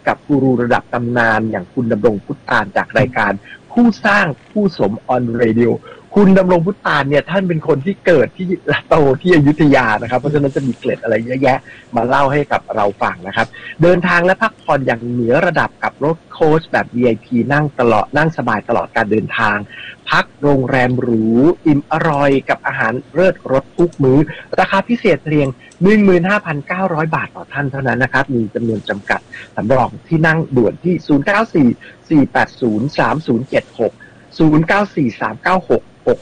กับกูรูระดับตำนานอย่างคุณดำรงพุทธานจากรายการคู่สร้างคู่สมออนเรดิโอคุณดำรงพุทธานเนี่ยท่านเป็นคนที่เกิดที่โตที่อยุธยานะครับเพราะฉะนั้นจะมีเกล็ดอะไรเยอะแยะมาเล่าให้กับเราฟังนะครับเดินทางและพักผ่อนอย่างเหนือระดับกับรถโค้ชแบบ VIP นั่งสบายตลอดการเดินทางพักโรงแรมหรูอิ่มอร่อยกับอาหารเลิศรสทุกมื้อราคาพิเศษเพียง 15,900 บาทต่อท่านเท่านั้นนะครับมีจำนวนจำกัดสำรองที่นั่งด่วนที่ 0944803076 0943966649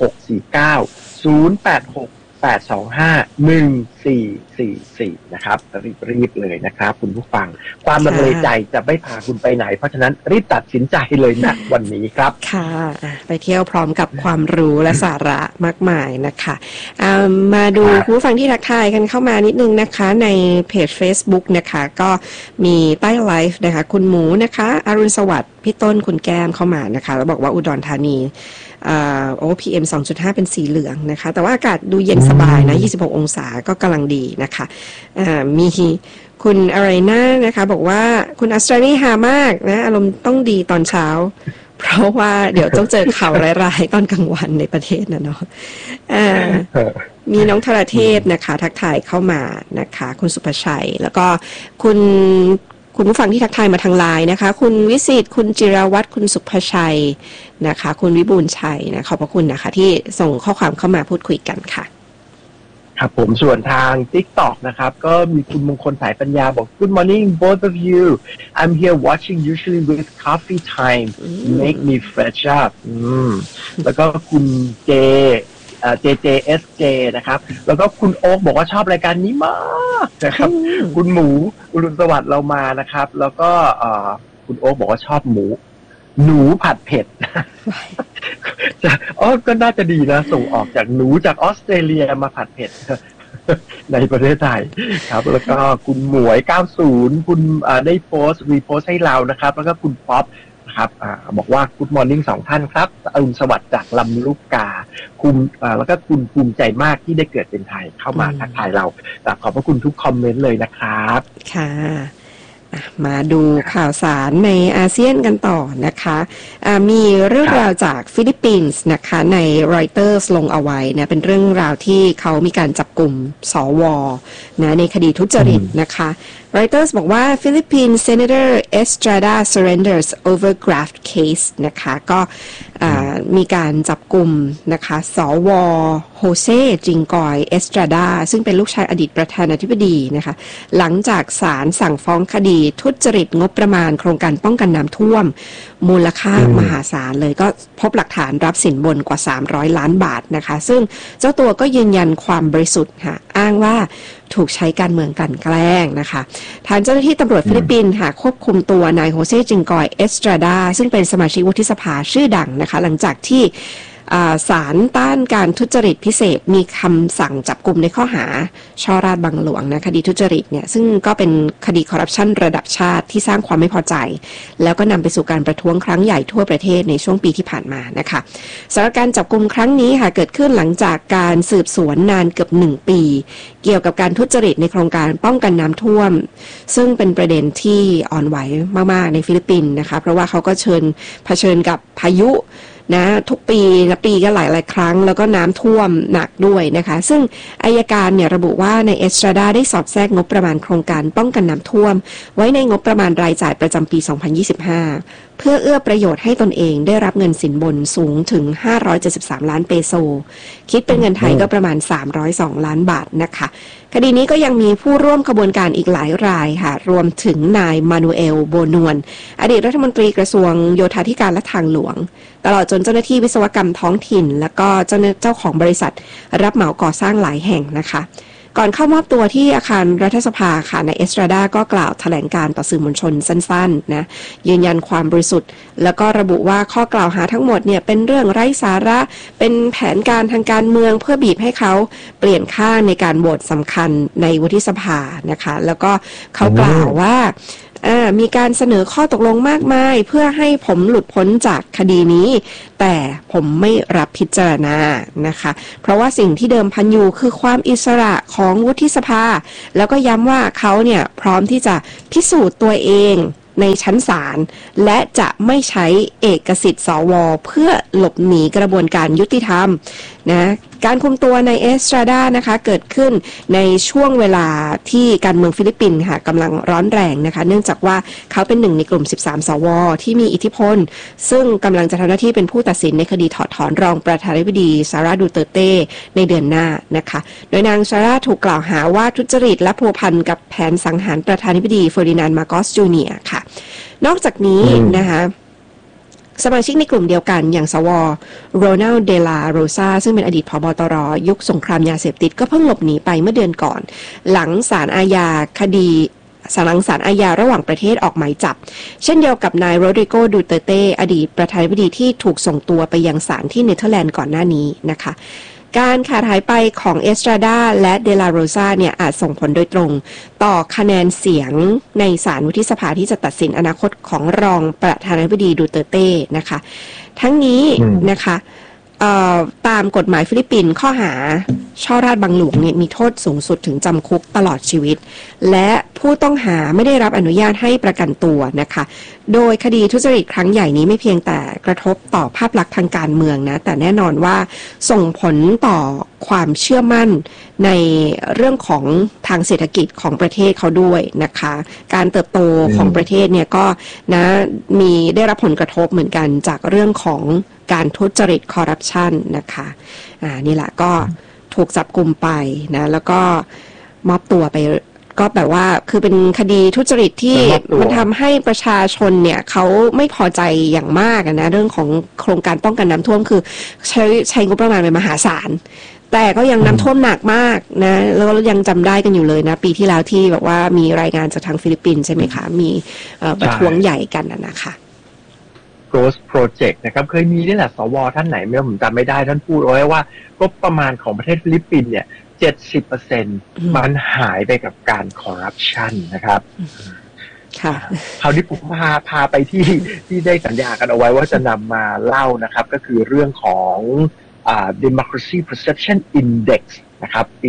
0868251444นะครับรีบเลยนะครับคุณผู้ฟังความลังเลใจจะไม่พาคุณไปไหนเพราะฉะนั้นรีบตัดสินใจเลยณวันนี้ครับค่ะไปเที่ยวพร้อมกับความรู้และสาระมากมายนะคะมาดูคุณผู้ฟังที่ทักทายกันเข้ามานิดนึงนะคะในเพจ Facebook นะคะก็มีใต้ไลฟ์นะคะคุณหมูนะคะอรุณสวัสดิ์พี่ต้นคุณแก้มเข้ามานะคะแล้วบอกว่าอุดรธานีPM 2.5 เป็นสีเหลืองนะคะแต่ว่าอากาศดูเย็นสบายนะ26องศาก็กำลังดีนะคะมีคุณอะไรนะคะบอกว่าคุณอัสตรานี่ฮามากนะอารมณ์ต้องดีตอนเช้าเพราะว่าเดี๋ยวต้องเจอข่าวร้ายๆตอนกลางวันในประเทศนะเนาะมีน้องธรเทพนะคะทักทายเข้ามานะคะคุณสุภชัยแล้วก็คุณผู้ฟังที่ทักทายมาทางไลน์นะคะคุณวิสิตคุณจิราวัฒน์คุณสุภชัยนะคะคุณวิบูลย์ชัยนะขอบพระคุณนะคะที่ส่งข้อความเข้ามาพูดคุยกันค่ะครับผมส่วนทาง TikTok นะครับก็มีคุณมงคลสายปัญญาบอก Good morning both of you I'm here watching usually with coffee time make me fresh up แล้วก็คุณJJSJ นะครับแล้วก็คุณโอ๊คบอกว่าชอบรายการนี้มากนะครับคุณหมูอุรุณสวัสดิ์เรามานะครับแล้วก็คุณโอ๊คบอกว่าชอบหนูผัดเผ็ดก็น่าจะดีนะส่งออกจากหนูจากออสเตรเลียมาผัดเผ็ดในประเทศไทยครับแล้วก็คุณหมวย90คุณได้รีโพสให้เรานะครับแล้วก็คุณป๊อปครับบอกว่า Good morning 2 ท่านครับอรุณสวัสดิ์จากลำลูกกาแล้วก็คุณภูมิใจมากที่ได้เกิดเป็นไทยเข้ามาทักทายเราขอบพระคุณทุกคอมเมนต์เลยนะครับค่ะมาดูข่าวสารในอาเซียนกันต่อนะคะมีเรื่องราวจากฟิลิปปินส์นะคะใน Reuters ลงเอาไว้นะเป็นเรื่องราวที่เขามีการจับกลุ่มสวนะในคดีทุจริตนะคะ Reuters บอกว่า Philippine Senator Estrada surrenders over graft case นะคะก็มีการจับกลุ่มนะคะสวโฮเซจิงกอยเอสตราดาซึ่งเป็นลูกชายอดีตประธานาธิบดีนะคะหลังจากศาลสั่งฟ้องคดีทุจริตงบประมาณโครงการป้องกันน้ำท่วมมูลค่ามหาศาลเลยก็พบหลักฐานรับสินบนกว่า300ล้านบาทนะคะซึ่งเจ้าตัวก็ยืนยันความบริสุทธิ์ค่ะอ้างว่าถูกใช้การเมืองกลั่นแกล้งนะคะทางเจ้าหน้าที่ตำรวจฟิลิปปินส์ค่ะควบคุมตัวนายโฮเซจิงกอยเอสตราดาซึ่งเป็นสมาชิกวุฒิสภาชื่อดังนะคะหลังจากที่ศาลต้านการทุจริตพิเศษมีคำสั่งจับกุมในข้อหาช่อราชบังหลวงนะคดีทุจริตเนี่ยซึ่งก็เป็นคดีคอร์รัปชันระดับชาติที่สร้างความไม่พอใจแล้วก็นำไปสู่การประท้วงครั้งใหญ่ทั่วประเทศในช่วงปีที่ผ่านมานะคะสำหรับการจับกุมครั้งนี้ค่ะเกิดขึ้นหลังจากการสืบสวนนานเกือบ1 ปีเกี่ยวกับการทุจริตในโครงการป้องกันน้ำท่วมซึ่งเป็นประเด็นที่อ่อนไหวมากๆในฟิลิปปินส์นะคะเพราะว่าเขาก็เผชิญกับพายุนะทุกปีก็หลายครั้งแล้วก็น้ำท่วมหนักด้วยนะคะซึ่งอัยการเนี่ยระบุว่าในเอสตราดาได้สอดแทรกงบประมาณโครงการป้องกันน้ำท่วมไว้ในงบประมาณรายจ่ายประจำปี 2025 เพื่อเอื้อประโยชน์ให้ตนเองได้รับเงินสินบนสูงถึง573ล้านเปโซคิดเป็นเงินไทยก็ประมาณ302ล้านบาทนะคะคดีนี้ก็ยังมีผู้ร่วมขบวนการอีกหลายรายค่ะรวมถึงนายมานูเอลโบนวนอดีตรัฐมนตรีกระทรวงโยธาธิการและทางหลวงตลอดจนเจ้าหน้าที่วิศวกรรมท้องถิ่นและก็เจ้าของบริษัทรับเหมาก่อสร้างหลายแห่งนะคะก่อนเข้ามอบตัวที่อาคารรัฐสภาค่ะนายเอสตราดาก็กล่าวแถลงการต่อสื่อมวลชนสั้นๆนะยืนยันความบริสุทธิ์แล้วก็ระบุว่าข้อกล่าวหาทั้งหมดเนี่ยเป็นเรื่องไร้สาระเป็นแผนการทางการเมืองเพื่อบีบให้เขาเปลี่ยนข้างในการโหวตสำคัญในวุฒิสภานะคะแล้วก็เขากล่าวว่ามีการเสนอข้อตกลงมากมายเพื่อให้ผมหลุดพ้นจากคดีนี้แต่ผมไม่รับพิจารณานะคะเพราะว่าสิ่งที่เดิมพันอยู่คือความอิสระของวุฒิสภาแล้วก็ย้ำว่าเขาเนี่ยพร้อมที่จะพิสูจน์ตัวเองในชั้นศาลและจะไม่ใช้เอกสิทธิ์สวเพื่อหลบหนีกระบวนการยุติธรรมนะการคุมตัวในเอสตราดานะคะเกิดขึ้นในช่วงเวลาที่การเมืองฟิลิปปินส์ค่ะกำลังร้อนแรงนะคะเนื่องจากว่าเขาเป็นหนึ่งในกลุ่ม13สวที่มีอิทธิพลซึ่งกำลังจะทำหน้าที่เป็นผู้ตัดสินในคดีถอดถอนรองประธานาธิบดีซาร่าดูเตเต้ในเดือนหน้านะคะโดยนางซาร่าถูกกล่าวหาว่าทุจริตและพัวพันกับแผนสังหารประธานาธิบดีเฟอร์ดินานด์ มาโกส จูเนียร์ค่ะนอกจากนี้นะคะสมาชิกในกลุ่มเดียวกันอย่างสวโรนัลเดลาโรซาซึ่งเป็นอดีตผบ.ตร.ยุคสงครามยาเสพติดก็เพิ่งหลบหนีไปเมื่อเดือนก่อนหลังศาลอาญาระหว่างประเทศออกหมายจับเช่นเดียวกับนายโรดริโก ดูเตเต้อดีตประธานาธิบดีที่ถูกส่งตัวไปยังศาลที่เนเธอร์แลนด์ก่อนหน้านี้นะคะการขาดหายไปของเอสตราดาและเดลาโรซาเนี่ยอาจส่งผลโดยตรงต่อคะแนนเสียงในศาลวุฒิสภาที่จะตัดสินอนาคตของรองประธานาธิบดีดูเตเต้นะคะทั้งนี้นะคะตามกฎหมายฟิลิปปินส์ข้อหาช่อราชบังหลวงเนี่ยมีโทษสูงสุดถึงจำคุกตลอดชีวิตและผู้ต้องหาไม่ได้รับอนุญาตให้ประกันตัวนะคะโดยคดีทุจริตครั้งใหญ่นี้ไม่เพียงแต่กระทบต่อภาพลักษณ์ทางการเมืองนะแต่แน่นอนว่าส่งผลต่อความเชื่อมั่นในเรื่องของทางเศรษฐกิจของประเทศเขาด้วยนะคะการเติบโตของประเทศเนี่ยก็นะมีได้รับผลกระทบเหมือนกันจากเรื่องของการทุจริตคอร์รัปชันนะคะนี่แหละก็ถูกจับกุมไปนะแล้วก็มอบตัวไปก็แบบว่าคือเป็นคดีทุจริตที่มันทำให้ประชาชนเนี่ยเขาไม่พอใจอย่างมากนะเรื่องของโครงการป้องกันน้ำท่วมคือใช้งบประมาณเป็นมหาศาลแต่ก็ยังน้ำท่วมหนักมากนะแล้วยังจำได้กันอยู่เลยนะปีที่แล้วที่แบบว่ามีรายงานจากทางฟิลิปปินส์ใช่ไหมคะมีประท้วงใหญ่กันนะคะ Ghost Project นะครับเคยมีนี่แหละสวท่านไหนไม่ผมจำไม่ได้ท่านพูดเอาไว้ว่างบประมาณของประเทศฟิลิปปินส์เนี่ย 70% มันหายไปกับการคอร์รัปชันนะครับค่ะคราวนี้ผมพาไปที่ได้สัญญากันเอาไว้ว่าจะนำมาเล่านะครับก็คือเรื่องของDemocracy Perception Index นะครับปี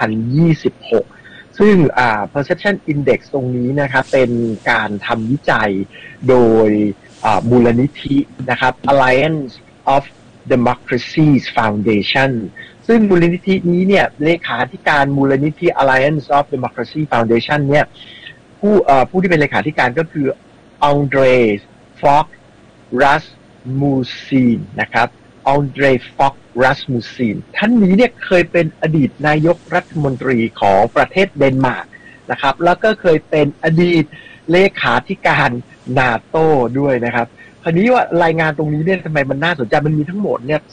2026 ซึ่งPerception Index ตรงนี้นะครับเป็นการทำวิจัยโดยมูลนิธินะครับ Alliance of Democracies Foundation ซึ่งมูลนิธินี้เนี่ยเลขาธิการมูลนิธิ Alliance of Democracy Foundation เนี่ยผู้ที่เป็นเลขาธิการก็คืออังเดรฟ็อกรัสมูซีนนะครับอังเดรฟ็อกรัสมูซีนท่านนี้เนี่ยเคยเป็นอดีตนายกรัฐมนตรีของประเทศเดนมาร์กนะครับแล้วก็เคยเป็นอดีตเลขาธิการนาโต้ด้วยนะครับคราวนี้ว่ารายงานตรงนี้เนี่ยทำไมมันน่าสนใจมันมีทั้งหมดเนี่ย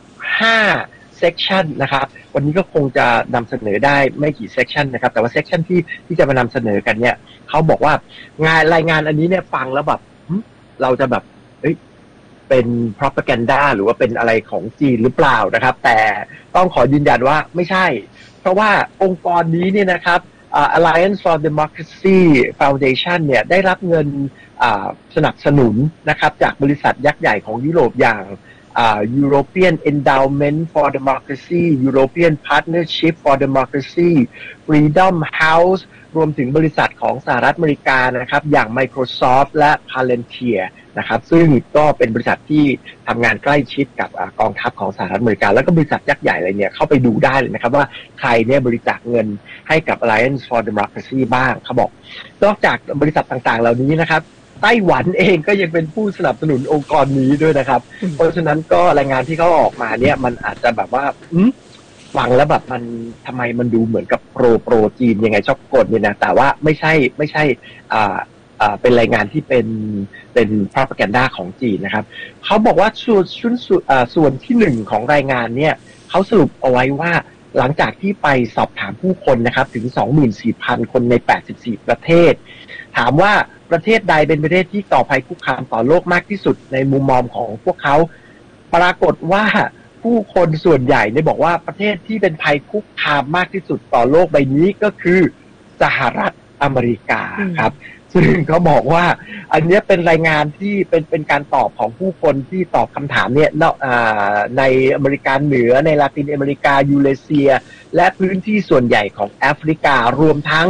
15 section นะครับวันนี้ก็คงจะนำเสนอได้ไม่กี่ section นะครับแต่ว่า section ที่จะมานำเสนอกันเนี่ยเขาบอกว่ารายงานอันนี้เนี่ยฟังแล้วแบบเราจะแบบเป็น propaganda หรือว่าเป็นอะไรของจีนหรือเปล่านะครับแต่ต้องขอยืนยันว่าไม่ใช่เพราะว่าองค์กรนี้เนี่ยนะครับAlliance for Democracy Foundation เนี่ยได้รับเงินสนับสนุนนะครับจากบริษัทยักษ์ใหญ่ของยุโรปอย่างEuropean Endowment for Democracy European Partnership for Democracy Freedom House รวมถึงบริษัทของสหรัฐอเมริกานะครับอย่าง Microsoft และ Palantir นะครับซึ่งก็เป็นบริษัทที่ทำงานใกล้ชิดกับกองทัพของสหรัฐอเมริกาแล้วก็บริษัทยักษ์ใหญ่อะไรเนี่ยเข้าไปดูได้เลยนะครับว่าใครเนี่ยบริจาคเงินให้กับ Alliance for Democracy บ้างเขาบอกนอกจากบริษัทต่างๆเหล่านี้นะครับไต้หวันเองก็ยังเป็นผู้สนับสนุนองค์กรนี้ด้วยนะครับเพราะฉะนั้นก็รายงานที่เขาออกมาเนี่ยมันอาจจะแบบว่าฟังแล้วแบบมันทำไมมันดูเหมือนกับโปรจีนยังไงชอบกดเนี่ยนะแต่ว่าไม่ใช่เป็นรายงานที่เป็น propaganda ของจีนนะครับเขาบอกว่าส่วนที่หนึ่งของรายงานเนี่ยเขาสรุปเอาไว้ว่าหลังจากที่ไปสอบถามผู้คนนะครับถึง 24,000 คนใน84ประเทศถามว่าประเทศใดเป็นประเทศที่ก่อภัยคุกคามต่อโลกมากที่สุดในมุมมองของพวกเขาปรากฏว่าผู้คนส่วนใหญ่เนี่ยบอกว่าประเทศที่เป็นภัยคุกคามมากที่สุดต่อโลกใบนี้ก็คือสหรัฐอเมริกาครับซึ่งเขาบอกว่าอันนี้เป็นรายงานที่เป็นการตอบของผู้คนที่ตอบคำถามเนี่ยในอเมริกาเหนือในลาตินอเมริกายูเรเซียและพื้นที่ส่วนใหญ่ของแอฟริการวมทั้ง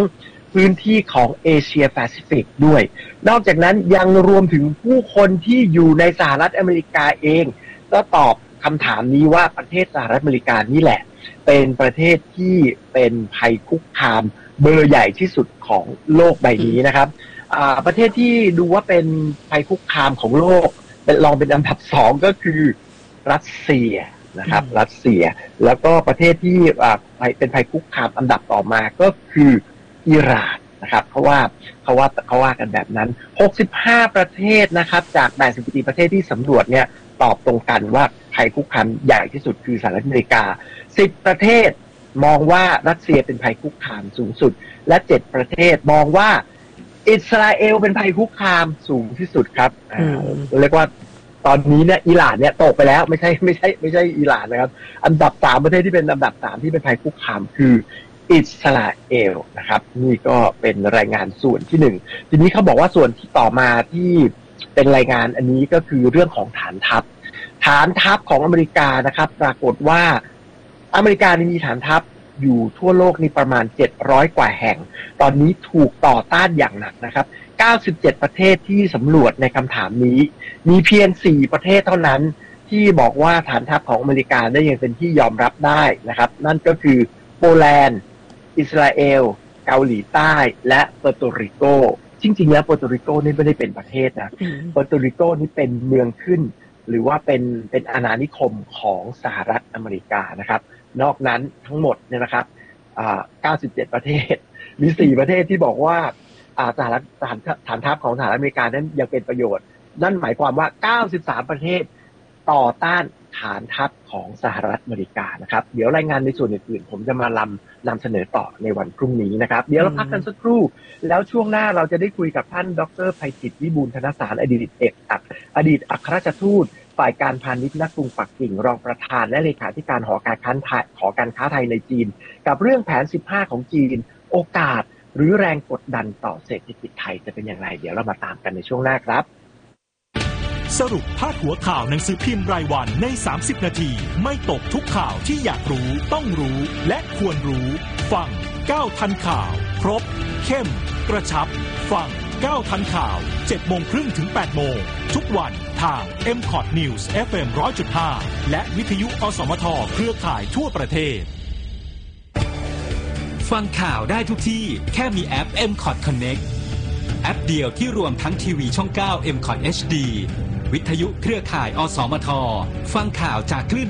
พื้นที่ของเอเชียแปซิฟิกด้วย นอกจากนั้นยังรวมถึงผู้คนที่อยู่ในสหรัฐอเมริกาเองก็ตอบคำถามนี้ว่าประเทศสหรัฐอเมริกานี่แหละเป็นประเทศที่เป็นภัยคุกคามเบอร์ใหญ่ที่สุดของโลกใบนี้นะครับประเทศที่ดูว่าเป็นภัยคุกคามของโลกลองเป็นอันดับ2ก็คือรัสเซียนะครับรัสเซียแล้วก็ประเทศที่เป็นภัยคุกคามอันดับต่อมาก็คืออิหร่านนะครับเขาว่ากันแบบนั้น65ประเทศนะครับจาก84ประเทศที่สำรวจเนี่ยตอบตรงกันว่าภัยคุกคามใหญ่ที่สุดคือสหรัฐอเมริกา10ประเทศมองว่ารัสเซียเป็นภัยคุกคามสูงสุดและ7ประเทศมองว่าอิสราเอลเป็นภัยคุกคามสูงที่สุดครับเรียกว่าตอนนี้เนี่ยอิหร่านเนี่ยตกไปแล้วไม่ใช่อิหร่านนะครับอันดับ3ประเทศที่เป็นอันดับ3ที่เป็นภัยคุกคามคืออิสราเอลนะครับนี่ก็เป็นรายงานส่วนที่1ทีนี้เขาบอกว่าส่วนที่ต่อมาที่เป็นรายงานอันนี้ก็คือเรื่องของฐานทัพของอเมริกานะครับปรากฏว่าอเมริกามีฐานทัพอยู่ทั่วโลกนี่ประมาณ700กว่าแห่งตอนนี้ถูกต่อต้านอย่างหนักนะครับ97ประเทศที่สำรวจในคำถามนี้มีเพียง4ประเทศเท่านั้นที่บอกว่าฐานทัพของอเมริกาได้ยังเป็นที่ยอมรับได้นะครับนั่นก็คือโปแลนด์อิสราเอลเกาหลีใต้และเปอร์โตริโกจริงๆแล้วเปอร์โตริโกนี่ไม่ได้เป็นประเทศนะเปอร์โตริโกนี่เป็นเมืองขึ้นหรือว่าเป็นอาณานิคมของสหรัฐอเมริกานะครับนอกนั้นทั้งหมดเนี่ยนะครับ97ประเทศมี4ประเทศที่บอกว่าฐานทัพของสหรัฐอเมริกานั้นยังเป็นประโยชน์นั่นหมายความว่า93ประเทศต่อต้านฐานทัพของสหรัฐอเมริกานะครับเดี๋ยวรายงานในส่วนอื่นๆผมจะมานำเสนอต่อในวันพรุ่งนี้นะครับเดี๋ยวเราพักกันสักครู่แล้วช่วงหน้าเราจะได้คุยกับท่านดร.ไพจิตรวิบูลย์ธนสารอดีตอัครราชทูตฝ่ายการพาณิชย์ณกรุงปักกิ่งรองประธานและเลขาธิการหอการค้าไทยในจีนกับเรื่องแผน15ของจีนโอกาสหรือแรงกดดันต่อเศรษฐกิจไทยจะเป็นอย่างไรเดี๋ยวเรามาตามกันในช่วงหน้าครับสรุปพาดหัวข่าวหนังสือพิมพ์รายวันใน30นาทีไม่ตกทุกข่าวที่อยากรู้ต้องรู้และควรรู้ฟัง9ทันข่าวครบเข้มกระชับฟัง9ทันข่าว 7:30 ถึง 8:00 นทุกวันทาง MCOT News FM 100.5 และวิทยุอสมทเครือข่ายทั่วประเทศฟังข่าวได้ทุกที่แค่มีแอป MCOT Connect แอปเดียวที่รวมทั้งทีวีช่อง9 MCOT HD วิทยุเครือข่ายอสมทฟังข่าวจากคลื่น